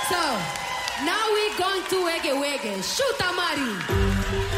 So, now we're going to Wege Wege. Shoot, Amari.